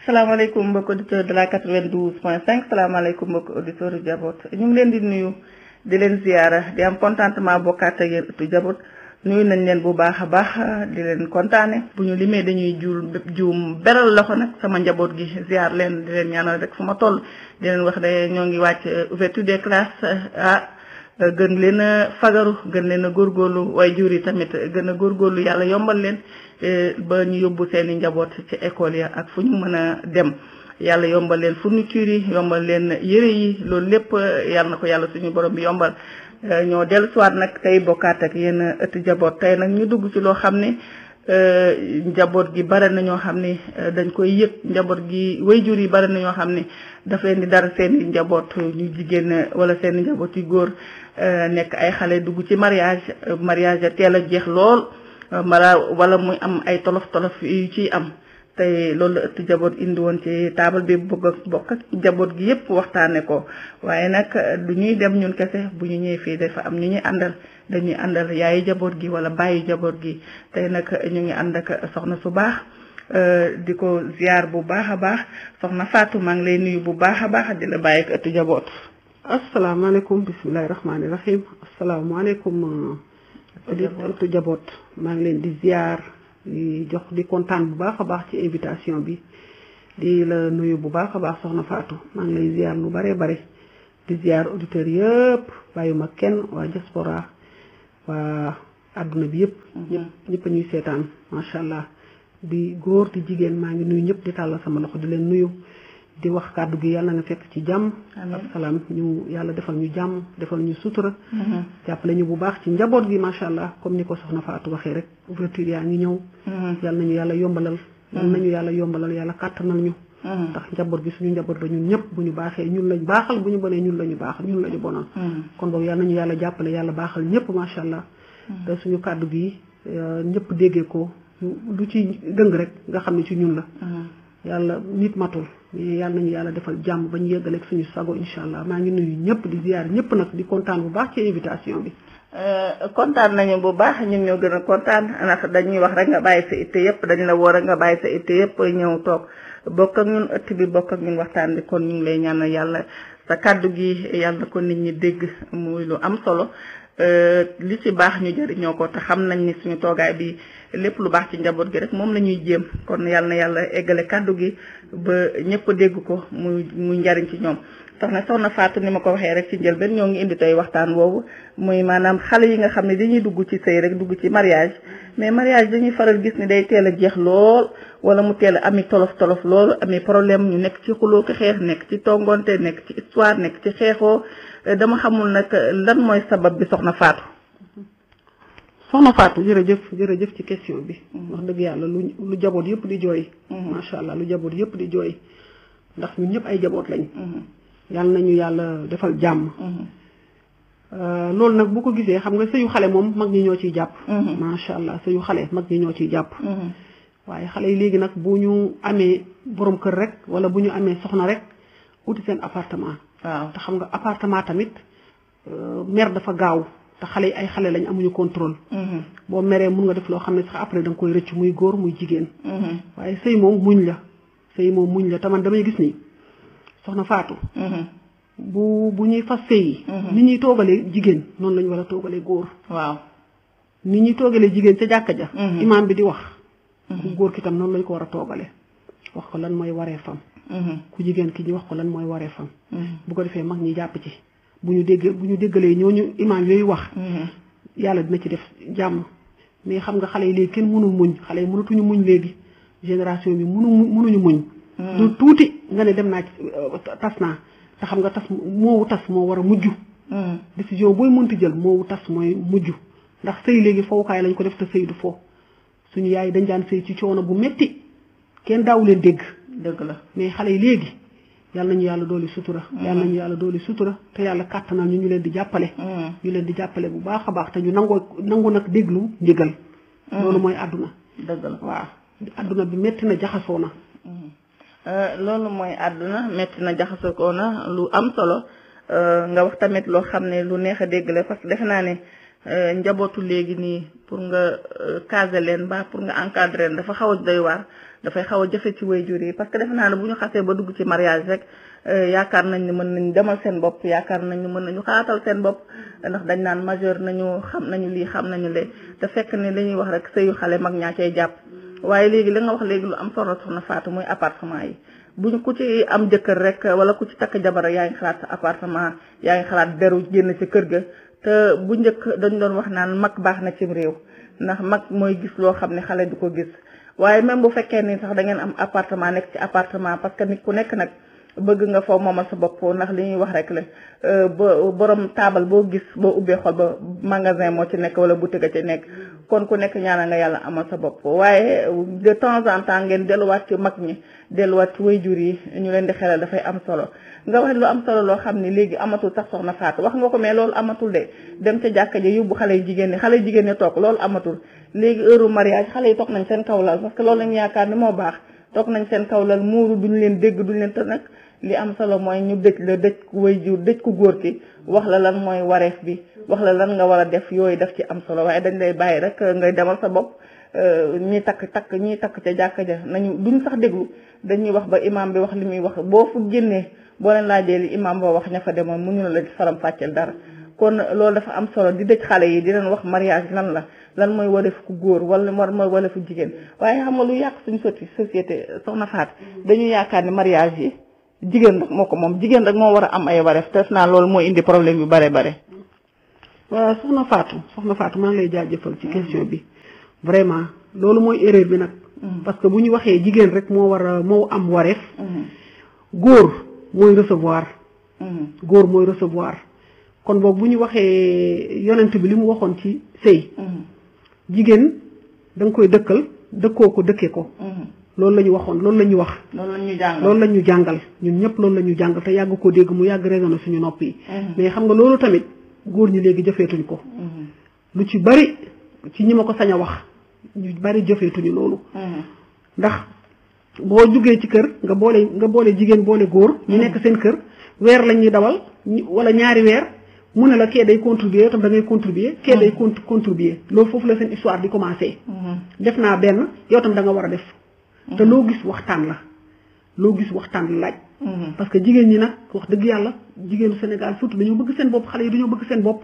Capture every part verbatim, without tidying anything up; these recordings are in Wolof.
salaamaaleykum mbokki auditeur de la quatre-vingt-douze point cinq salaamaaleykum mbokki auditeur yu Jabot ñu ngi leen di nuyu di leen ziyaara di am contentement bokkaat ak yéen ëttu Jabot nuyu nañ leen bu baax a baax di leen kontaane bu ñu limee dañuy juul juum beral loxo nag sama njaboot gi ziyaar leen di leen ñaanal rek fu ma toll di leen wax de ñoo ngi wàcc ouverture des classes ah gën leen a fagaru gën leen a góorgóorlu waaye jur yi tamit gën a góorgóorlu yàlla yombal leen ba ñu yóbbu seen i njaboot ci école ya ak fu ñu mën a dem yàlla yombal leen fourniture yi yombal leen yëre yi loolu lépp yàlla na ko yàlla suñu borom bi yombal ñoo dellu siwaat nag tey bokkaat ak yéen ëtt Jabot tey nag ñu dugg ci loo xam ne njaboot gi bare na ñoo xam ne dañ koy yëg njaboot gi waajur yi bare na ñoo xam ne daf leen di dara seen i njaboot ñu jigéen wala seen i njaboot yu góor nekk ay xale dugg ci mariage mariage teel a jeex lool mala wala muy am ay tolof tolof yu ciy am tey loolu la ëtt Jabot indi woon ci taabal bi bëgg a bokk ak njaboot gi yëpp waxtaane ko waaye nag du ñuy dem ñun kese bu ñu ñëwee fii dafa am ñu ñuy àndal dañuy àndal yaayi njaboot gi wala bàyyi njaboot gi tey nag ñu ngi ànd ak soxna su baax di ko ziar bu baax a baax soxna Fatou maa ngi lay nuyu bu baax a baax di la bàyyi ak ëtt Jabot. asalaamaaleykum bisimilahi rahmaani rahim asalaamaaleykum ëtt Jabot maa ngi leen di ziar di jox di kontaan bu baax a baax ci invitation bi di la nuyu bu baax a baax soxna Fatou maa ngi lay ziar lu bare bare di ziar auditeurs yëpp bàyyuma kenn waa diaspora waa àdduna bi yëpp ñëpp ñëpp a ñuy seetaan macha allah di góor di jigéen maa ngi nuyu ñëpp di tàllal sama loxo di leen nuyu di wax kàddu gi yàlla nga fekk ci jàmm ak salaam ñu yàlla defal ñu jàmm defal ñu sutura jàppale ñu bu baax ci njaboot gi macha allah comme ni ko soxna Fatou waxee rek ouverture yaa ngi ñëw yàlla nañu yàlla yombalal yàlla nañu yàlla yombalal yàlla kàttanal ñu ndax njaboot gi suñu njaboot la ñun ñëpp bu ñu baaxee ñun lañ baaxal bu ñu bonee ñun lañu baaxal ñun lañu bonal kon boog yàlla nañu yàlla jàppale yàlla baaxal ñëpp macha allah te suñu kàddu gi ñëpp déggee ko lu ci dëng rek nga xam ne ci ñun la yàlla nit matul mais yàlla nañu yàlla defal jàmm ba ñu yeggaleeg suñu sago incha allah maa ngi nuyu ñëpp di ziar ñëpp nag di kontaan bu baax ci invitation bi. kontaan nañu bu baax ñun ñoo gën a kontaan ndax dañuy wax rek nga bàyyi sa itte yëpp dañ la woo rek nga bàyyi sa itte yëpp ñëw toog bokk ak ñun ëtt bi bokk ak ñun waxtaan bi kon ñu ngi lay ñaanal yàlla sa kàddu gi yàlla na ko nit ñi dégg muy lu am solo. li ci baax ñu jëriñoo ko te xam nañ ni suñu toogaay bi lépp lu baax ci njaboot gi rek moom la ñuy jéem kon yàlla na yàlla eggale kàddu gi ba ñëpp dégg ko muy muy njariñ ci ñoom soxna soxna Fatou ni ma ko waxee rek ci njëlbeen ñoo ngi indi tey waxtaan woowu muy maanaam xale yi nga xam ne dañuy dugg ci sëy rek dugg ci mariage mais mariage dañuy faral gis ni day teel a jeex lool wala mu teel a ami tolof tolof lool ami problème ñu nekk ci xuloo ki xeex nekk ci tongonte nekk ci histoire nekk ci xeexoo dama xamul nag lan mooy sabab bi soxna Fatou. soxna Fatou jërëjëf jërëjëf ci question bi. wax dëgg yàlla lu lu jaboot yëpp di jooy. macha allah lu jaboot yëpp di jooy ndax ñun ñëpp ay jaboot lañ. yàlla nañu yàlla defal jàmm. loolu nag bu ko gisee xam nga sëyu xale moom mag ñi ñoo ciy jàpp. macha allah sëyu xale mag ñi ñoo ciy jàpp. waaye xale yi léegi nag bu ñu amee borom kër rek wala bu ñu amee soxna rek uti seen appartement. waaw te xam nga appartement tamit mer dafa gaaw te xale yi ay xale lañ amuñu contrôle. boo meree mun nga def loo xam ne sax après da nga koy rëcc muy góor muy jigéen. waaye sëy moom muñ la sëy moom muñ la te man damay gis ni soxna Fatou. bu bu ñuy fas sëy yi. ni ñuy toogalee jigéen noonu la ñu war a toogalee góor. waaw ni ñuy toogalee jigéen ca jàkka ja. imaam bi di wax. ku góor ki tam noonu lañ ko war a toogalee wax ko lan mooy waree fam. ku jigéen ki ñu wax ko lan mooy waree fam. bu ko defee mag ñi jàpp ci bu ñu dégg bu ñu déggalee ñooñu imaam yooyu wax. yàlla dina ci def jàmm mais xam nga xale yi léegi kenn mënul muñ xale yi mënatuñu muñ léegi génération bi mënu mënuñu muñ. du tuuti nga ne dem naa ci tas naa te xam nga tas moowu tas moo war a mujj. décision booy mënti jël moowu tas mooy mujj ndax sëy léegi fowukaay lañ ko def te sëy du fo suñu yaay dañ daan sëy ci coono bu metti kenn daawu leen dégg. dëgg la mais xale yi léegi yàlla nañu yàlla dooli sutura. yàlla nañu yàlla dooli sutura te yàlla kàttanal ñu ñu leen di jàppale. ñu leen di jàppale bu baax a baax te ñu nangoo nangu nag déglu ndigal. loolu mooy àdduna. dëgg la waaw àdduna bi metti na jaxasoo na. loolu mooy àdduna metti na jaxasoo na lu am solo nga wax tamit loo xam ne lu neex a dégg la parce que defe naa ne njabootu léegi nii pour nga caser leen ba pour nga encadrer leen dafa xaw a doy waar dafay xaw a jafe ci waajur yi parce que defe naa ne bu ñu xasee ba dugg ci mariage rek yaakaar nañ ne mën nañ demal seen bopp yaakaar nañ ne mën nañu xalaatal seen bopp ndax dañ naan majeur nañu xam nañu lii xam nañu lee te fekk ne li ñuy wax rek sëyu xale mag ñaa cay jàpp waaye léegi li nga wax léegi lu am solo soxna Fatou muy appartement yi buñ ku ci am jëkkër rek wala ku ci takk jabar yaa ngi xalaat sa appartement yaa ngi xalaat beru génn ci kër ga te bu njëkk dañ doon wax naan mag baax na ci réew ndax mag mooy gis loo xam ne xale du ko gis waaye même bu fekkee ni sax da ngeen am appartement nekk ci appartement parce que nit ku nekk nag bëgg nga foo moomal sa bopp ndax li ñuy wax rek la ba borom taabal boo gis boo ubbee xol ba magasin moo ci nekk wala boutique ci nekk kon ku nekk ñaanal nga yàlla amal sa bopp waaye de temps en temps ngeen delluwaat ci mag ñi delluwaat ci waajur yi ñu leen di xelal dafay am solo nga wax lu am solo loo xam ne léegi amatul sax soxna Fatou wax nga ko mais loolu amatul de dem ca jàkka ji yóbbu xale yu jigéen ñi xale yu jigéen ñi toog loolu amatul léegi heure mariage xale yi toog nañ seen kawlal parce que loolu lañu yaakaar ni moo baax toog nañ seen kawlal muuru duñu leen dégg duñu leen te nag li am solo mooy ñu dëj la dëj ku waajur dëj ku góor ki wax la lan mooy wareef bi wax la lan nga war a def yooyu daf ci am solo waaye dañ lay bàyyi rek ngay demal sa bopp ñi takk takk ñi takk ca jàkka ja nañu duñ sax déglu dañuy wax ba imam bi wax li muy wax boo fu génnee boo leen laajee li imam boo wax ña fa demoon mu ñu la faram fàcceel dara kon loolu dafa am solo di dëj xale yi di leen wax mariage lan la lan mooy wareef ku góor wala mooy wareefu jigéen waaye xam nga lu yàq suñu soti société soxna Faat dañu yaakaar ni mariage yi jigéen rek moo ko moom jigéen rek moo war a am ay wareef te naa loolu mooy indi problème yu bare bare. waaw soxna Fatou soxna Fatou maa ngi lay jaajëfal ci question bi vraiment loolu mooy erreur bi nag. parce que bu ñu waxee jigéen rek moo war a moo am wareef. góor mooy recevoir. góor mooy recevoir kon boog bu ñu waxee yonent bi li mu waxoon ci sëy. jigéen da nga koy dëkkal dëkkoo ko dëkkee ko. loolu la ñu waxoon loolu la ñu wax. loolu la ñu jàngal loolu la ñu jàngal ñun ñëpp loolu la ñu jàngal te yàgg koo dégg mu yàgg résonné suñu nopp yi. mais xam nga loolu tamit góor ñi léegi jëfeetuñ ko. lu ci bari ci ñi ma ko sañ a wax ñu bari jëfeetuñu loolu. ndax boo jugee ci kër nga boole nga boole jigéen boole góor. ñu nekk seen kër weer lañ ñuy dawal wala ñaari weer mu ne la kee day contribuer tam da ngay contribuer. kee day contribuer loolu foofu la seen histoire di commencer. def naa benn yow tam da nga war a def. te loo gis waxtaan la loo gis waxtaan la laaj. parce que jigéen ñi nag wax dëgg yàlla jigéenu Sénégal surtout dañoo bëgg seen bopp xale yi dañoo bëgg seen bopp.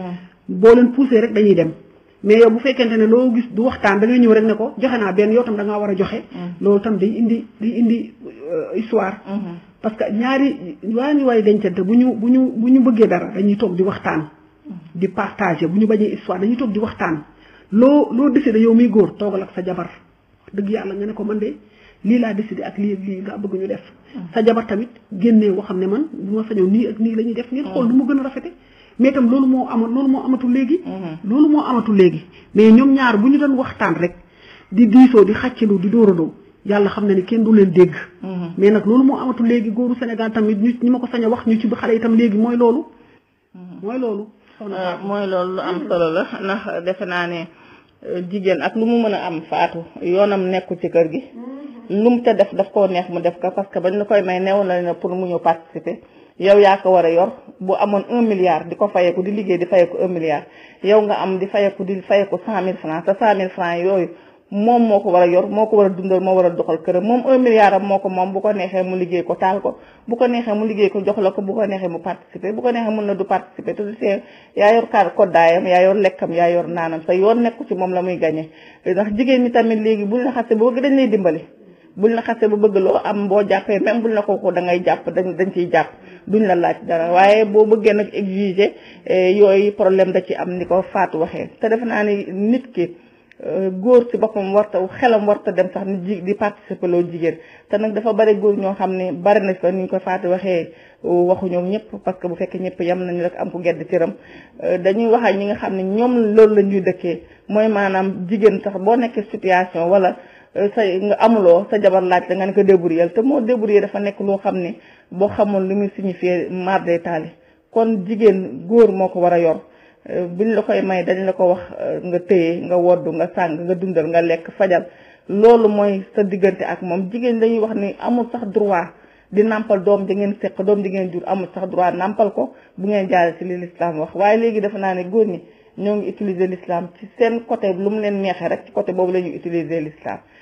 boo leen poussé rek dañuy dem mais yow bu fekkente ne loo gis du waxtaan da ngay ñëw rek ne ko joxe naa benn yow tam da ngaa war a joxe. loolu tam day indi day indi histoire. parce que ñaari waa ñu way dencante bu ñu bu ñu bu ñu bëggee dara dañuy toog di waxtaan. di partager bu ñu bañee histoire dañuy toog di waxtaan loo loo décidé yow miy góor toogal ak sa jabar. dëgg yàlla nga ne ko man de lii laa décidé ak lii ak lii nga bëgg ñu def. sa jabar tamit génnee woo xam ne man bu ma sañoon nii ak nii la ñuy def. ngeen xool nu mu gën a rafete mais itam loolu moo ama loolu moo amatul léegi. loolu moo amatul léegi mais ñoom ñaar bu ñu doon waxtaan rek di diisoo di xàccalu di dóoradoo yàlla xam ne ni kenn du leen dégg. mais nag loolu moo amatul léegi góoru Sénégal tamit ñu ñi ma ko sañ a wax ñu ci xale itam léegi mooy loolu. mooy loolu. mooy loolu lu am solo la ndax defe naa ne. jigéen ak lu mu mën a am Fatou yoonam nekku ci kër gi lu mu ca def daf koo neex mu def ko parce que bañ la koy may neewoon na ne pour mu ñëw participer yow yaa ko war a yor bu amoon un milliard di ko fayeku di liggéey di fayeku un milliard yow nga am di fayeku di fayeku cent mille francs te cent mille francs yooyu moom moo ko war a yor moo ko war a dundal moo war a doxal këram moom un milliard am moo ko moom bu ko neexee mu liggéey ko taal ko bu ko neexee mu liggéey ko jox la ko bu ko neexee mu participer bu ko neexee mun na du participer te du see yaa yor kaar koddaayam yaa yor lekkam yaa yor naanam sa yoon nekku ci moom la muy gagné ndax jigéen ñi tamit léegi buñ la xasee ba bëgg dañ lay dimbali buñ la xasee ba bëgg loo am boo jàppee même buñ la ko ko da ngay jàpp dañ dañ ciy jàpp duñ la laaj dara waaye boo bëggee nag exiger yooyu problème da ci am ni ko Fatou waxee te defe naa ni nit ki góor ci boppam warta xelam warta dem sax ni ji di participer loo jigéen te nag dafa bari góor ñoo xam ne bari na ko ni ñu ko Fatou waxee waxu ñoom ñëpp parce que bu fekkee ñëpp yam nañu rek am ku gedd cëram dañuy wax ak ñi nga xam ne ñoom loolu la ñuy dëkkee mooy maanaam jigéen sax boo nekkee situation wala sa nga amuloo sa jabar laaj la nga ne ko débrouiller te moo débrouiller dafa nekk loo xam ne boo xamoon lu muy signifier mar day taali kon jigéen góor moo ko war a yor buñ la koy may dañ la ko wax nga téye nga woddu nga sàng nga dundal nga lekk fajal loolu mooy sa diggante ak moom jigéen dañuy wax ni amul sax droit di nampal doom di ngeen seq doom di ngeen jur amul sax droit nampal ko bu ngeen jaaree ci li l'islam wax waaye léegi dafa naa ne góor ñi ñoo ngi utiliser l'islam ci seen côté lu mu leen neexee rek ci côté boobu la ñuy utiliser l'islam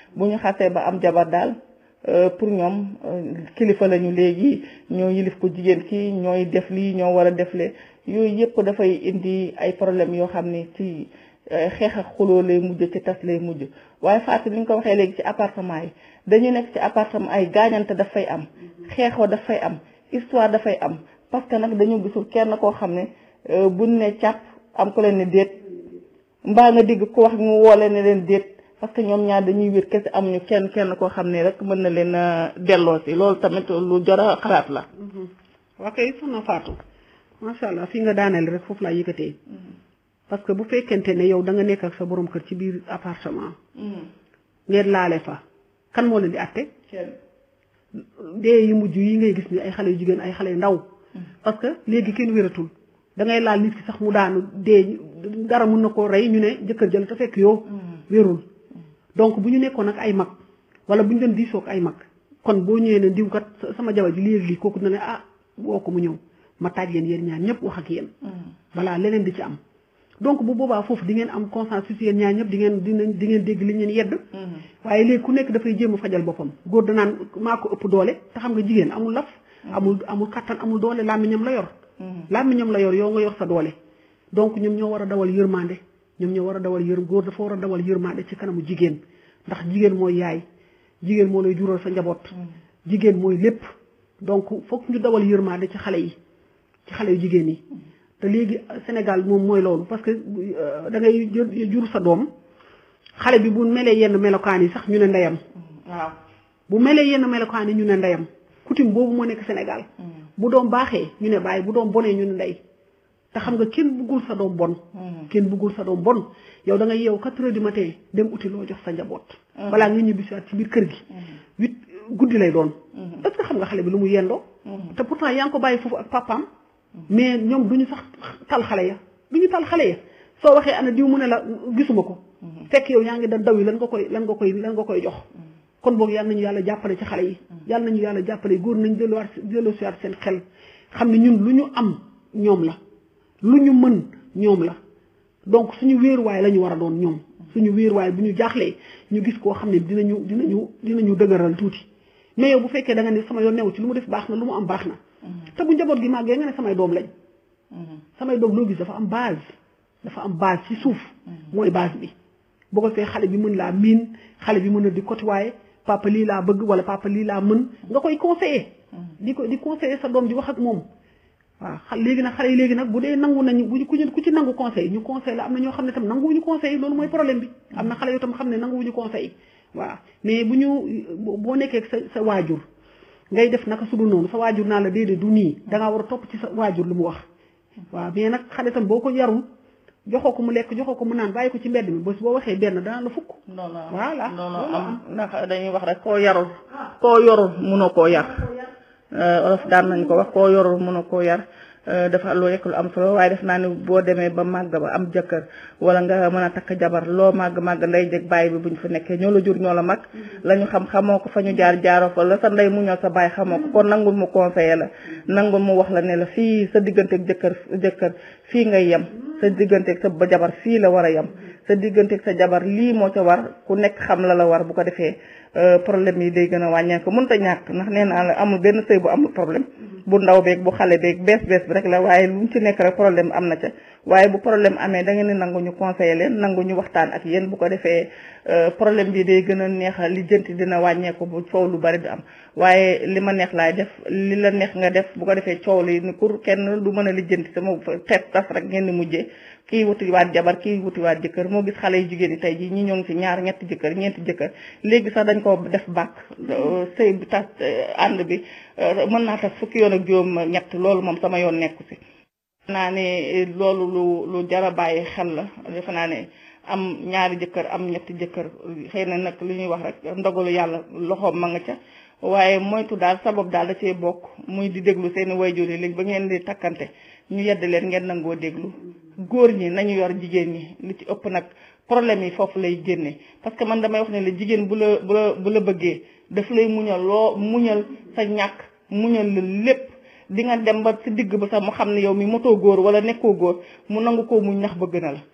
bu ñu xasee ba am jabar daal pour ñoom kilifa lañu léegi ñoo yilif ko jigéen ki ñooy def lii ñoo war a defle yooyu yëpp dafay indi ay problème yoo xam ne ci xeex ak xuloo lay mujj ci tas lay mujj waaye Fatou ni ñu ko waxee léegi ci appartement yi dañu nekk ci appartement ay gaañante daf fay am xeexoo daf fay am histoire dafay am parce que nag dañu gisul kenn koo xam ne buñ ne càpp am ko leen ne déet mbaa nga digg ku wax ñu woole ne leen déet parce que ñoom ñaar dañuy wér kese amuñu kenn kenn koo xam ne rek mën na leen a delloo si loolu tamit lu jar a xalaat la. ok soxna Fatou macha allah fi nga daaneel rek foofu laa yëkkatee. parce que bu fekkente ne yow da nga nekk ak sa borom kër ci biir appartement. ngeen laale fa kan moo leen di àtte. dee yu mujj yi ngay gis ni ay xale yu jigéen ay xale yu ndaw. parce que léegi kenn wératul da ngay laal nit ki sax mu daanu dee dara mun na koo rey ñu ne jëkkër jël te fekk yow. wérul donc bu ñu nekkoon ak ay mag wala bu ñu doon diisoo ak ay mag kon boo ñëwee ne diw kat sama jabar ji lii lii kooku dina ne ah woo ko mu ñëw ma taaj leen yéen ñaar ñëpp wax ak yéen. balaa leneen di ci am. donc bu boobaa foofu di ngeen am consensus yéen ñaar ñëpp di ngeen dinañ di ngeen dégg li ngeen yedd. waaye léegi ku nekk dafay jéem a fajal boppam góor danaan maa ko ëpp doole te xam nga jigéen amul laf. amul amul kattan amul doole làmmiñam la yor. làmmiñam la yor yow nga yor sa doole donc ñoom ñoo war a dawal yërmande. ñoom ñoo war a dawal yërm góor dafa war a dawal yërmande ci kanamu jigéen ndax jigéen mooy yaay jigéen moo lay jural sa njaboot. jigéen mooy lépp donc foog ñu dawal yërmande ci xale yi ci xale yu jigéen yi. te léegi Sénégal moom mooy loolu parce que da ngay jur sa doom xale bi bu melee yenn melokaan yi sax ñu ne ndeyam. waaw bu melee yenn melokaan yi ñu ne ndeyam coutume boobu moo nekk Sénégal. bu doom baaxee ñu ne baay bu doom bonee ñu ne ndey. te xam nga kenn bëggul sa doom bon. kenn bëggul sa doom bon yow da nga yeewu quatre heures du matin dem uti loo jox sa njaboot. balaa nga ñibbi si waat ci biir kër gi. huit guddi lay doon. est-ce que xam nga xale bi lu mu yendoo. te pourtant yaa ngi ko bàyyi foofu ak papaam. mais ñoom duñu sax tal xale ya duñu tal xale ya soo waxee ana diw mu ne la gisuma ko. fekk yow yaa ngi da daw yi lan nga koy lan nga koy lan nga koy jox. kon boog yàlla nañu yàlla jàppale ci xale yi. yàlla nañu yàlla jàppale góor nañu delluwaat dellusiwaat seen xel xam ne ñun lu ñu am ñoom la. lu ñu mën ñoom la donc suñu wéeruwaay la ñu war a doon ñoom suñu wéeruwaay bu ñu jaaxlee ñu gis koo xam ne dinañu dinañu dinañu dëgëral tuuti mais yow bu fekkee da nga ne sama yoon newu ci lu mu def baax na lu mu am baax na te bu njaboot gi màggee nga ne samay doom lañ samay doom loo gis dafa am base dafa am base ci suuf mooy base bi boo ko fee xale bi mën laa miin xale bi mën a di côtoyer papa lii laa bëgg wala papa lii laa mën nga koy conseiller di ko di conseiller sa doom di wax ak moom waaw xale léegi nag xale yi léegi nag bu dee nangu nañu bu ku ku ci nangu conseil ñu conseil la am na ñoo xam ne tam nanguwuñu conseil loolu mooy problème bi am na xale yoo tam xam ne nanguwuñu conseil waaw mais bu ñu boo nekkee sa sa waajur ngay def naka su dul noonu sa waajur naa la déedéet du nii dangaa war a topp ci sa waajur lu mu wax waaw mais nag xale tam boo ko yarul joxoo ko mu lekk joxoo ko mu naan bàyyi ko ci mbedd mi bés boo waxee benn dana la fukk. voilà loolu am ndax dañuy wax rek koo yarul koo yorul mënoo koo yar olof daan nañ ko wax koo yorul mënoo koo yar dafa loo yekk lu am solo waaye def naa ne boo demee ba màgg ba am jëkkër wala nga mën a takk jabar loo màgg màgg ndey jeg bàyyi bi buñ fa nekkee ñoo la jur ñoo la mag la ñu xam xamoo ko fa ñu jaar jaaroo fa la sa ndey mu ñoo sa bàyyi xamoo ko kon nangul mu conseiller la nangul mu wax la ne la fii sa digganteeg jëkkër jëkkër fii ngay yem sa digganteeg sa ba jabar fii la war a yem sa digganteeg sa jabar lii moo ca war ku nekk xam la la war bu ko defee problème yi day gën a wàññeeku mënut a ñàkk ndax nee naa la amul benn sëy bu amul problème bu ndaw beeg bu xale beeg bees bees bi rek la waaye lu mu ci nekk rek problème am na ca waaye bu problème amee da ngeen ni nangu ñu conseiller leen nangu ñu waxtaan ak yéen bu ko defee problème bi day gën a neex a lijjanti dina wàññeeku bu coow lu bari du am waaye li ma neex laay def li la neex nga def bu ko defee coow li ni pour kenn du mën a lijjanti sama xeet tas rek ngeen di mujjee kii wutiwaat jabar kii wutiwaat jëkkër moo gis xale yu jigéen yi tey jii ñi ñoo ngi fi ñaar ñetti jëkkër ñeenti jëkkër léegi sax dañ ko def bàkk sëy bi tas ànd bi mën naa tas fukki yoon ak juróom ñett loolu moom sama yoon nekku si naa ne loolu lu lu jara bàyyi xel la defe naa ne am ñaari jëkkër am ñetti jëkkër xëy na nag li ñuy wax rek ndogalu yàlla loxoom ma nga ca waaye moytu daal sabab daal da cee bokk muy di déglu seeni wayjur yi léegi ba ngeen di takkante ñu yedd leen ngeen nangoo déglu góor ñi nañu yor jigéen ñi li ci ëpp nag problème yi foofu lay génne parce que man damay wax ne la jigéen bu la bu la bu la bëggee daf lay muñal loo muñal sa ñàkk muñal la lépp di nga dem ba ci digg ba sax mu xam ne yow mi motoo góor wala nekkoo góor mu nangu koo muñ ndax bëgg na la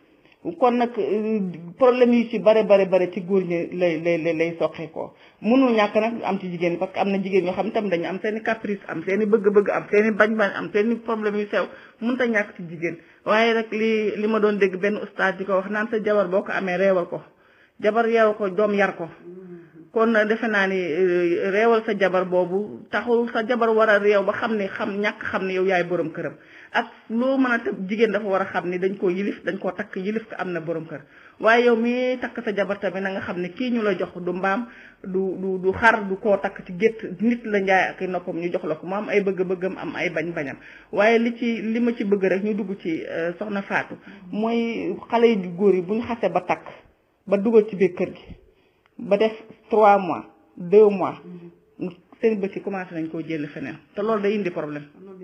kon nag problème yi ci bare bare bare ci góor ñi lay lay lay soqee ko mënul ñàkk nag am ci jigéen parce que am na jigéen ñoo xam tam dañu am seen i caprice am seen i bëgg-bëgg am seen i bañ-bañ am seen i problème yu sew mënut a ñàkk ci jigéen waaye rek li li ma doon dégg benn ustaas di ko wax naan sa jabar boo ko amee reewal ko jabar yeew ko doom yar ko kon defe naa ni reewal sa jabar boobu taxul sa jabar war a réew ba xam ne xam ñàkk xam ne yow yaay borom këram ak loo mën a te jigéen dafa war a xam ni dañ koo yilif dañ koo takk yilif ko am na borom kër waaye yow mi takk sa jabar tamit na nga xam ne kii ñu la jox du mbaam du du du xar du koo takk ci gétt nit la njaay ak noppam ñu jox la ko mu am ay bëgg-bëggam am ay bañ-bañam waaye li ci li ma ci bëgg rek ñu dugg ci soxna Fatou mooy xale yi góor yi bu ñu xasee ba takk ba dugal ci biir kër gi ba def trois mois deux mois seen bët yi commencé nañ koo jël feneen te loolu day indi problème.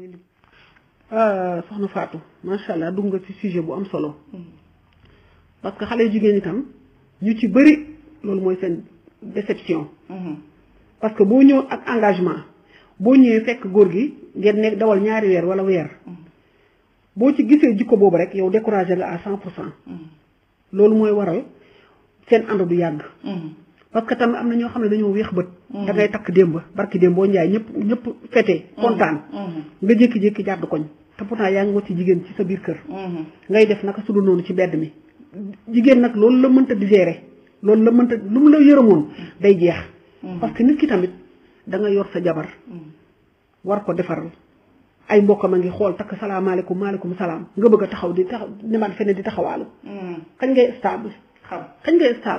soxna Fatou macha allah dugg nga ci sujet bu am solo parce que xale jigéen itam ñu ci bëri loolu mooy seen déception. parce que boo ñëw ak engagement boo ñëwee fekk góor gi ngeen nekk dawal ñaari weer wala weer boo ci gisee jikko boobu rek yow découragé la à cent pour cent loolu mooy waral seen ànd du yàgg. parce que tamit am na ñoo xam ne dañoo weex bët. da ngay takk démb barki démb boo njaay ñëpp ñëpp fete kontaan. nga jékki-jékki jàdd koñ te pourtant yaa ngi wut ci jigéen ci sa biir kër. ngay def naka su dul noonu ci mbedd mi. jigéen nag loolu la mënta digérer loolu la mënta lu mu la yërëmoon day jeex. parce que nit ki tamit da nga yor sa jabar. war ko defaral ay mbokkam a ngi xool takk salaamaaleykum maaleykum salaam nga bëgg a taxaw di taxaw nemaat feneen di taxawaalu. kañ ngay stable. xam kañ ngay stable.